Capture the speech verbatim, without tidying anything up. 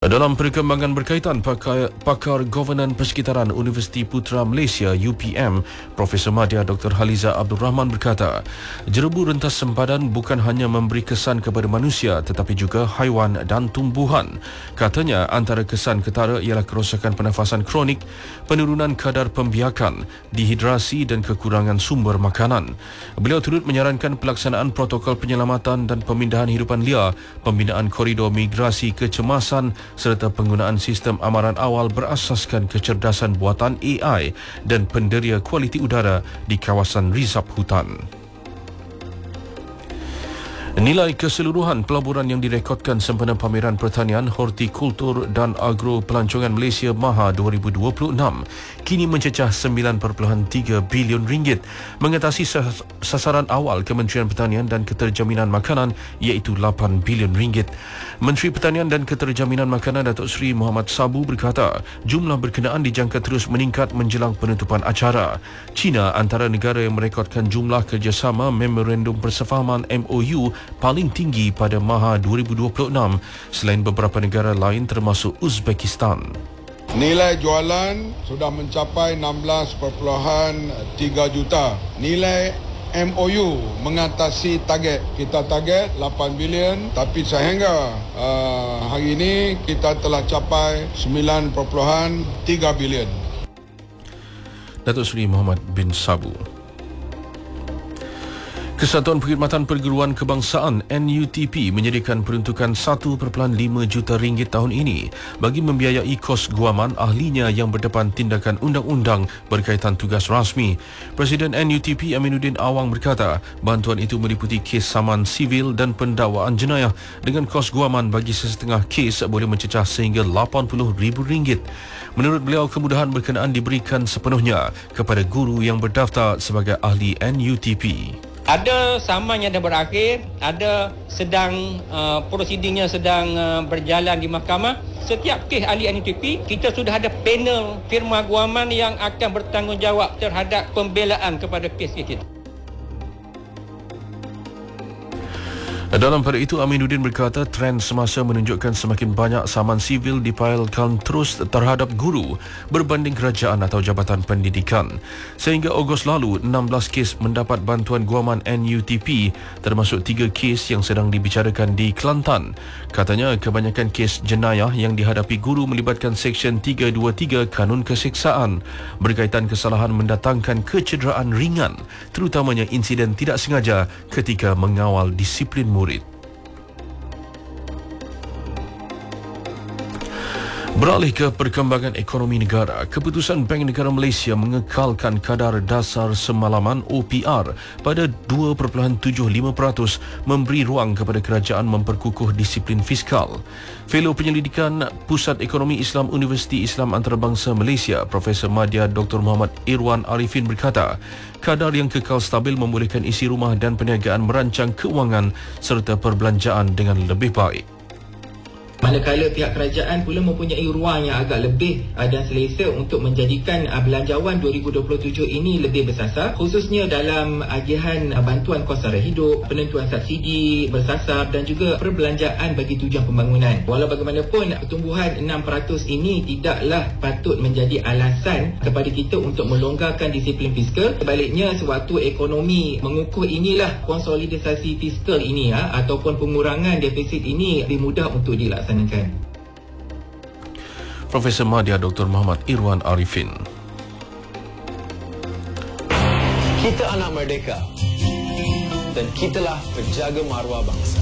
Dalam perkembangan berkaitan, pakar, pakar Governan Persekitaran Universiti Putra Malaysia U P M, Profesor Madya Doktor Haliza Abdul Rahman berkata, jerebu rentas sempadan bukan hanya memberi kesan kepada manusia tetapi juga haiwan dan tumbuhan. Katanya antara kesan ketara ialah kerosakan pernafasan kronik, penurunan kadar pembiakan, dehidrasi dan kekurangan sumber makanan. Beliau turut menyarankan pelaksanaan protokol penyelamatan dan pemindahan hidupan liar, pembinaan koridor migrasi kecemasan serta penggunaan sistem amaran awal berasaskan kecerdasan buatan A I dan penderia kualiti udara di kawasan Rizab Hutan. Nilai keseluruhan pelaburan yang direkodkan sempena Pameran Pertanian, Hortikultur dan Agro Pelancongan Malaysia MAHA dua ribu dua puluh enam kini mencecah sembilan perpuluhan tiga bilion ringgit, mengatasi sasaran awal Kementerian Pertanian dan Keterjaminan Makanan iaitu lapan bilion ringgit. Menteri Pertanian dan Keterjaminan Makanan Datuk Seri Muhammad Sabu berkata, jumlah berkenaan dijangka terus meningkat menjelang penutupan acara. China antara negara yang merekodkan jumlah kerjasama Memorandum Persefahaman M O U paling tinggi pada MAHA dua ribu dua puluh enam selain beberapa negara lain termasuk Uzbekistan. Nilai jualan sudah mencapai enam belas perpuluhan tiga juta. Nilai M O U mengatasi target. Kita target lapan bilion tapi sehingga uh, hari ini kita telah capai sembilan perpuluhan tiga bilion. Datuk Seri Muhammad bin Sabu. Kesatuan Perkhidmatan Perguruan Kebangsaan N U T P menyediakan peruntukan satu perpuluhan lima juta ringgit tahun ini bagi membiayai kos guaman ahlinya yang berdepan tindakan undang-undang berkaitan tugas rasmi. Presiden N U T P Aminuddin Awang berkata, bantuan itu meliputi kes saman sivil dan pendakwaan jenayah dengan kos guaman bagi sesetengah kes boleh mencecah sehingga lapan puluh ribu ringgit. Menurut beliau, kemudahan berkenaan diberikan sepenuhnya kepada guru yang berdaftar sebagai ahli N U T P. Ada saman yang dah berakhir, ada sedang uh, prosidingnya sedang uh, berjalan di mahkamah. Setiap kes ahli N U T P, kita sudah ada panel firma guaman yang akan bertanggungjawab terhadap pembelaan kepada kes kita. Dalam pada itu, Aminuddin berkata trend semasa menunjukkan semakin banyak saman sivil dipailkan terus terhadap guru berbanding kerajaan atau jabatan pendidikan. Sehingga Ogos lalu, enam belas kes mendapat bantuan guaman N U T P termasuk tiga kes yang sedang dibicarakan di Kelantan. Katanya kebanyakan kes jenayah yang dihadapi guru melibatkan Seksyen tiga dua tiga Kanun Keseksaan berkaitan kesalahan mendatangkan kecederaan ringan, terutamanya insiden tidak sengaja ketika mengawal disiplin murid. Beralih ke perkembangan ekonomi negara, keputusan Bank Negara Malaysia mengekalkan kadar dasar semalaman O P R pada dua perpuluhan tujuh lima peratus memberi ruang kepada kerajaan memperkukuh disiplin fiskal. Fellow Penyelidikan Pusat Ekonomi Islam Universiti Islam Antarabangsa Malaysia, Profesor Madya Doktor Muhammad Irwan Arifin berkata, kadar yang kekal stabil membolehkan isi rumah dan perniagaan merancang keuangan serta perbelanjaan dengan lebih baik. Manakala pihak kerajaan pula mempunyai ruang yang agak lebih uh, dan selesa untuk menjadikan uh, belanjawan dua ribu dua puluh tujuh ini lebih bersasar, khususnya dalam agihan uh, bantuan kos sara hidup, penentuan subsidi bersasar dan juga perbelanjaan bagi tujuan pembangunan. Walau bagaimanapun, pertumbuhan enam peratus ini tidaklah patut menjadi alasan kepada kita untuk melonggarkan disiplin fiskal. Sebaliknya, sewaktu ekonomi mengukuh inilah konsolidasi fiskal ini uh, ataupun pengurangan defisit ini lebih mudah untuk dilaksanakan. Profesor Madya Doktor Muhammad Irwan Arifin. Kita anak merdeka dan kitalah penjaga maruah bangsa.